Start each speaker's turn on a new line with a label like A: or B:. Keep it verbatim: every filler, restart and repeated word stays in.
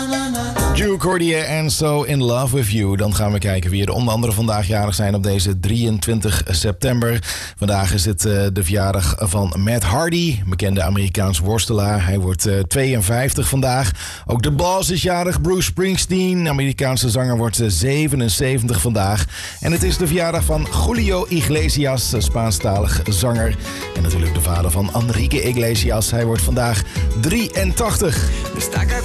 A: Duke hoorde je en So In Love With You. Dan gaan we kijken wie er onder andere vandaag jarig zijn op deze drieëntwintig september. Vandaag is het uh, de verjaardag van Matt Hardy, bekende Amerikaans worstelaar. Hij wordt uh, tweeënvijftig vandaag. Ook de Boss is jarig, Bruce Springsteen, Amerikaanse zanger, wordt uh, zevenenzeventig vandaag. En het is de verjaardag van Julio Iglesias, Spaanstalig zanger. En natuurlijk de vader van Enrique Iglesias. Hij wordt vandaag drieëntachtig.